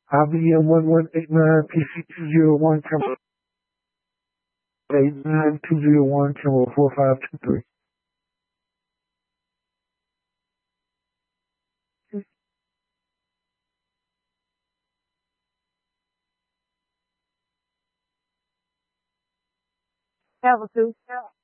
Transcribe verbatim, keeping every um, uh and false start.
I B M one one eight nine P C two zero one Camera eight nine two zero one Camera four five two three. Level two.